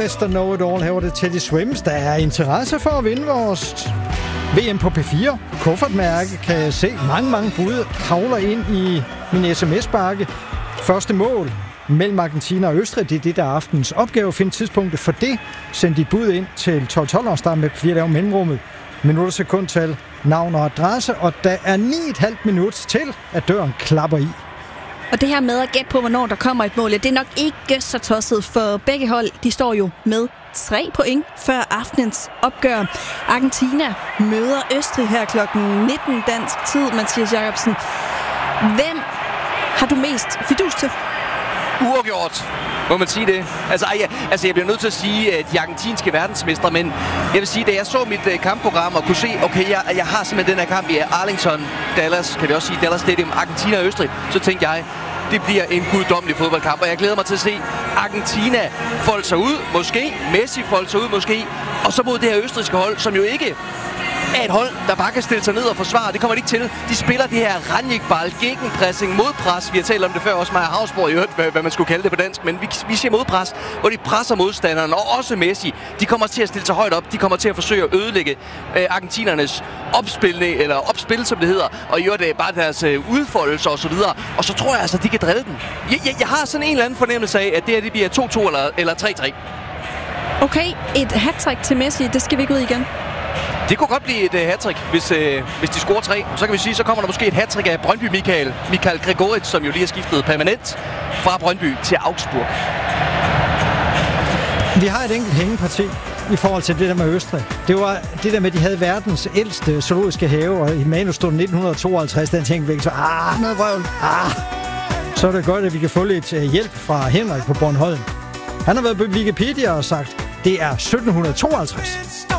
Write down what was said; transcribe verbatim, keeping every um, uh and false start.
mister Know-it-all. Her var det Teddy Swims. Der er interesse for at vinde vores V M på P fire. Kuffertmærke kan jeg se. Mange, mange bud havler ind i min sms-bakke. Første mål mellem Argentina og Østrig. Det er det, der er aftens opgave. Find tidspunktet for det. Send dit bud ind til tolv tolv og start med P fire, der er mellemrummet. Minutter, sekundtal, navn og adresse. Og der er ni komma fem minut til, at døren klapper i. Og det her med at gætte på, hvornår der kommer et mål, det er nok ikke så tosset, for begge hold, de står jo med tre point før aftenens opgør. Argentina møder Østrig her klokken nitten dansk tid, Mathias Jacobsen. Hvem har du mest fidus til? Uafgjort, må man sige det. Altså, jeg, altså, jeg bliver nødt til at sige, at de argentinske verdensmestre, men jeg vil sige, da jeg så mit uh, kampprogram og kunne se, okay, jeg, jeg har simpelthen den her kamp i Arlington, Dallas, kan vi også sige, Dallas Stadium, Argentina og Østrig, så tænkte jeg, det bliver en guddommelig fodboldkamp, og jeg glæder mig til at se Argentina folde sig ud, måske, Messi folde sig ud, måske, og så mod det her østrigske hold, som jo ikke er et hold, der bare kan stille sig ned og forsvare. Det kommer de ikke til. De spiller det her Ranjikball, gegenpressing, modpres. Vi har talt om det før, også Maja Havsborg, i hørt, hvad, hvad man skulle kalde det på dansk. Men vi, vi siger modpres, hvor de presser modstanderen, og også Messi. De kommer til at stille sig højt op. De kommer til at forsøge at ødelægge øh, argentinernes opspilning, eller opspil, som det hedder. Og i øvrigt øh, bare deres øh, udfoldelser og så videre. Og så tror jeg altså, at de kan drille den. Jeg, jeg, jeg har sådan en eller anden fornemmelse af, at det her det bliver to to eller, eller tre tre. Okay, et hat-trick til Messi, det skal vi ikke ud igen. Det kunne godt blive et uh, hat-trick, hvis, uh, hvis de scorer tre. Så kan vi sige, så kommer der måske et hat-trick af Brøndby Michael. Michael Gregoritsch, som jo lige har skiftet permanent fra Brøndby til Augsburg. Vi har et enkelt hængeparti i forhold til det der med Østrig. Det var det der med, at de havde verdens ældste zoologiske have, og i manus stod nitten tooghalvtreds, den tænkte væk, så ah, noget vrøvl, ah. Så er det godt, at vi kan få lidt uh, hjælp fra Henrik på Bornholm. Han har været på Wikipedia og sagt, det er sytten tooghalvtreds.